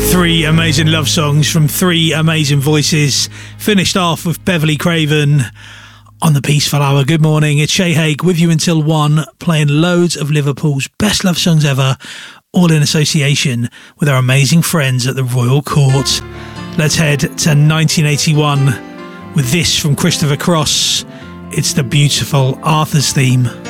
Three amazing love songs from three amazing voices. Finished off with Beverly Craven on the Peaceful Hour. Good morning, it's Shay Haig with you until 1, playing loads of Liverpool's best love songs ever, all in association with our amazing friends at the Royal Court. Let's head to 1981 with this from Christopher Cross. It's the beautiful Arthur's theme.